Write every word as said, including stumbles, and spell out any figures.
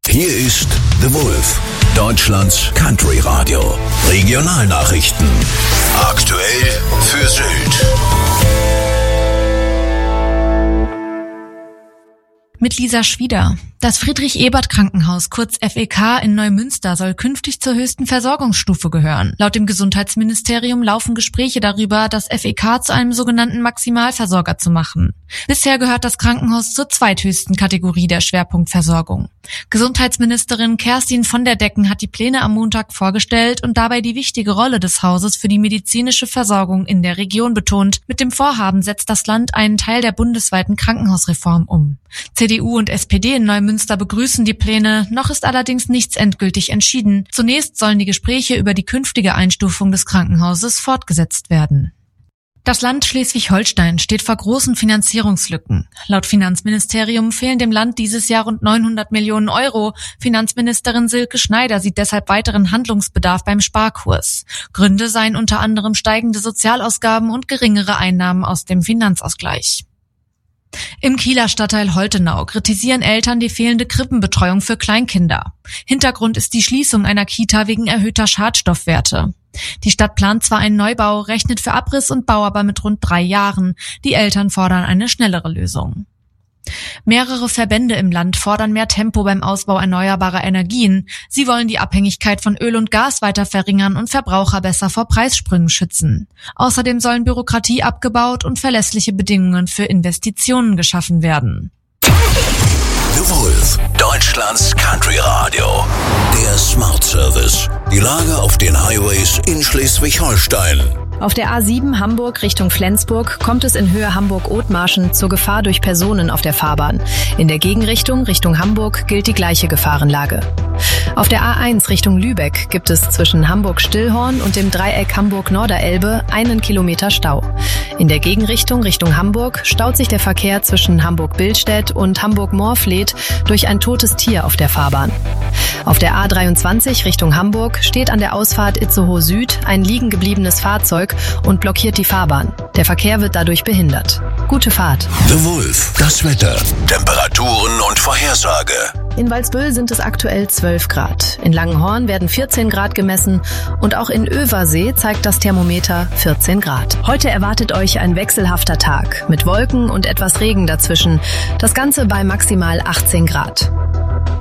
Hier ist The Wolf, Deutschlands Country Radio. Regionalnachrichten. Aktuell für Sylt. Mit Lisa Schwieder. Das Friedrich-Ebert-Krankenhaus, kurz F E K, in Neumünster soll künftig zur höchsten Versorgungsstufe gehören. Laut dem Gesundheitsministerium laufen Gespräche darüber, das F E K zu einem sogenannten Maximalversorger zu machen. Bisher gehört das Krankenhaus zur zweithöchsten Kategorie der Schwerpunktversorgung. Gesundheitsministerin Kerstin von der Decken hat die Pläne am Montag vorgestellt und dabei die wichtige Rolle des Hauses für die medizinische Versorgung in der Region betont. Mit dem Vorhaben setzt das Land einen Teil der bundesweiten Krankenhausreform um. C D U und S P D in Neumünster begrüßen die Pläne, noch ist allerdings nichts endgültig entschieden. Zunächst sollen die Gespräche über die künftige Einstufung des Krankenhauses fortgesetzt werden. Das Land Schleswig-Holstein steht vor großen Finanzierungslücken. Laut Finanzministerium fehlen dem Land dieses Jahr rund neunhundert Millionen Euro. Finanzministerin Silke Schneider sieht deshalb weiteren Handlungsbedarf beim Sparkurs. Gründe seien unter anderem steigende Sozialausgaben und geringere Einnahmen aus dem Finanzausgleich. Im Kieler Stadtteil Holtenau kritisieren Eltern die fehlende Krippenbetreuung für Kleinkinder. Hintergrund ist die Schließung einer Kita wegen erhöhter Schadstoffwerte. Die Stadt plant zwar einen Neubau, rechnet für Abriss und Bau aber mit rund drei Jahren. Die Eltern fordern eine schnellere Lösung. Mehrere Verbände im Land fordern mehr Tempo beim Ausbau erneuerbarer Energien. Sie wollen die Abhängigkeit von Öl und Gas weiter verringern und Verbraucher besser vor Preissprüngen schützen. Außerdem sollen Bürokratie abgebaut und verlässliche Bedingungen für Investitionen geschaffen werden. The Wolf, Deutschlands Country Radio. Der Smart Service. Die Lage auf den Highways in Schleswig-Holstein. Auf der A sieben Hamburg Richtung Flensburg kommt es in Höhe Hamburg-Othmarschen zur Gefahr durch Personen auf der Fahrbahn. In der Gegenrichtung Richtung Hamburg gilt die gleiche Gefahrenlage. Auf der A eins Richtung Lübeck gibt es zwischen Hamburg-Stillhorn und dem Dreieck Hamburg-Norderelbe einen Kilometer Stau. In der Gegenrichtung Richtung Hamburg staut sich der Verkehr zwischen Hamburg-Billstedt und Hamburg-Moorfleet durch ein totes Tier auf der Fahrbahn. Auf der A dreiundzwanzig Richtung Hamburg steht an der Ausfahrt Itzehoe Süd ein liegen gebliebenes Fahrzeug und blockiert die Fahrbahn. Der Verkehr wird dadurch behindert. Gute Fahrt. The Wolf, das Wetter, Temperaturen und Vorhersage. In Walsbüll sind es aktuell zwölf Grad. In Langenhorn werden vierzehn Grad gemessen und auch in Översee zeigt das Thermometer vierzehn Grad. Heute erwartet euch ein wechselhafter Tag mit Wolken und etwas Regen dazwischen. Das Ganze bei maximal achtzehn Grad.